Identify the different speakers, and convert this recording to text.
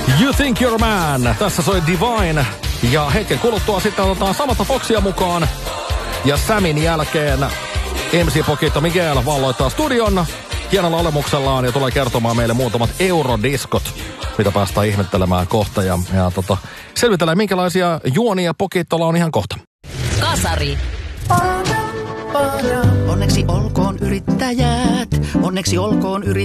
Speaker 1: You Think You're Man. Tässä soi Divine. Ja hetken kuluttua sitten otetaan Samantha Foxia mukaan. Ja Samin jälkeen MC Poquito Miguel valloittaa studion hienolla olemuksellaan ja tulee kertomaan meille muutamat eurodiskot, mitä päästään ihmettelemään kohta. Ja selvitellään, minkälaisia juonia Poquitolla on ihan kohta.
Speaker 2: Kasari. Onneksi olkoon yrittäjät, onneksi olkoon yrittäjät.